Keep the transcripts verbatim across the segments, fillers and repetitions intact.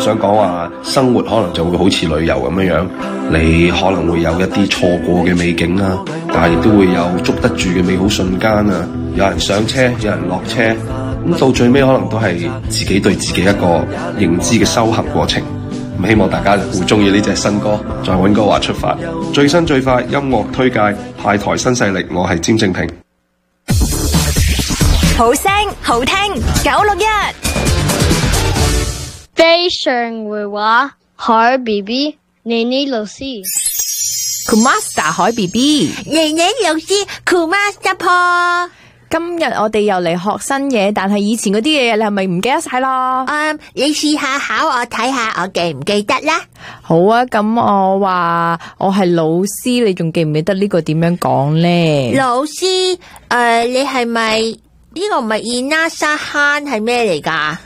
想講話生活可能就會好似旅遊咁樣樣，你可能會有一啲錯過嘅美景啊，但係亦都會有捉得住嘅美好瞬間啊，有人上車，有人落車，咁到最尾可能都係自己對自己一個認知嘅修行過程。咁希望大家會中意呢隻新歌，再揾歌話出發，最新最快音樂推介，派台新勢力，我係詹正平。 好聲好聽九六一， 非常會話海 B B 妮妮老師 Kumasta 海 B B 妮妮老師 Kumasta 婆。 今日我哋又嚟學新嘢，但係以前嗰啲嘢你係咪唔記得晒咯？ 嗯，你試下考我睇下，我記唔記得啦？ 好啊，咁我話我係老師，你仲記唔記得呢個點樣講呢？ 老師，誒、呃，你係咪呢個唔係 Inasa Han 係咩嚟噶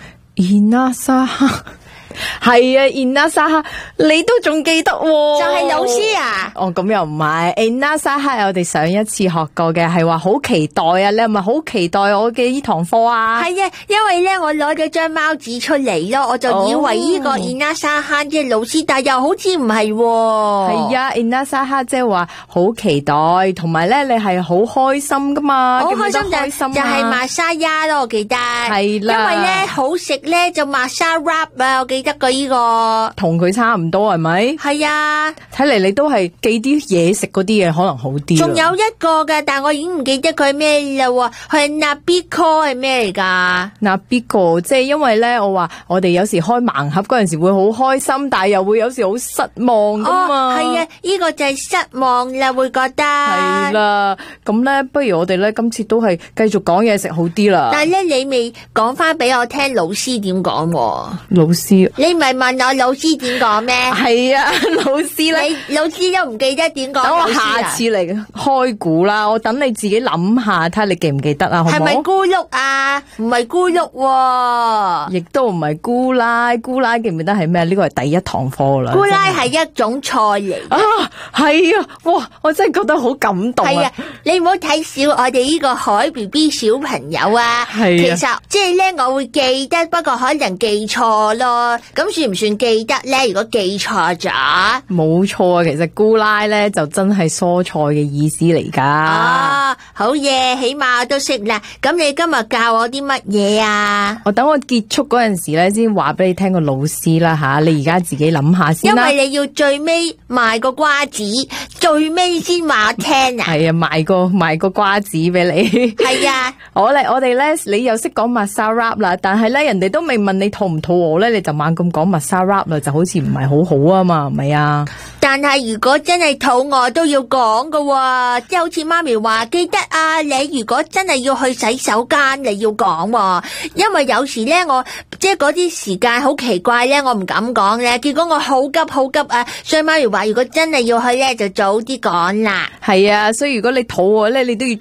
Inasa Han 係啊 Inasa Han 你都仲記得喎？ 就係老師啊？ 哦，咁又唔係 Inasa Han 係我哋上一次學過嘅，係話好期待啊！你係咪好期待我嘅呢堂課啊？ 係啊，因為咧我攞咗張貓紙出嚟咯，我就以為呢個 Inasa Han 即係老師，但又好似唔係。 係啊 Inasa Han 即係話好期待，同埋咧你係好開心噶嘛？ 好開心就開心啊、 就係瑪莎丫咯，我記得。 係啦， 因為咧好食咧就瑪莎 wrap 啊，我記得個呢個同佢差唔多係咪？ 係啊， 睇嚟你都係記啲嘢食嗰啲嘢可能好啲。 仲有一個嘅，但我已經唔記得佢係咩啦。係 Nabiko 係咩嚟噶 ？Nabiko 即係因為咧，我話我哋有時開盲盒嗰陣時會好開心，但係又會有時好失望噶嘛。 係、哦、啊，呢、這個就係失望啦，會覺得。 係啦，咁咧不如我哋咧今次都係繼續講嘢食好啲啦。 但係咧，你未講翻俾我聽老師點講？ 老師， 你咪問我老師點講咩？ 係啊，老師咧， 你老師都唔記得點講？ 等我下次嚟開估啦，我等你自己諗下，睇下你記唔記得啊？好唔好？ 係咪咕碌啊？唔係咕碌、啊， 亦都唔係咕拉，咕拉記唔記得係咩？呢個係第一堂課啦。 咕拉係一種菜嚟啊，係啊，哇！我真係覺得好感動啊！ 係啊，你唔好睇小我哋呢個海 B B 小朋友啊。係啊，其實即係咧，我會記得，不過可能記錯咯。咁算唔算記得咧？如果記錯咗， 冇錯啊！其實咕拉咧就真係蔬菜嘅意思嚟噶。 哦，好嘢，起碼我都識啦。咁你今日教我啲乜嘢啊？ 我等我結束嗰陣時咧，先話俾你聽個老師啦吓。你而家自己諗下先啦。 因為你要最尾賣個瓜子，最尾先話我聽啊。 係啊，賣個賣個瓜子俾你。係啊， 我哋我哋咧，你又識講 Masa wrap 啦，但係咧人哋都未問你肚唔肚餓咧，你就猛咁講 Masa wrap 啦，就好似唔係好好啊嘛，係咪啊？ 但係如果真係肚餓都要講噶，即係好似媽咪話，記得啊，你如果真係要去洗手間，你要講，因為有時咧我即係嗰啲時間好奇怪咧，我唔敢講咧，結果我好急好急啊，所以媽咪話如果真係要去咧，就早啲講啦。 係啊，所以如果你肚餓咧，你都要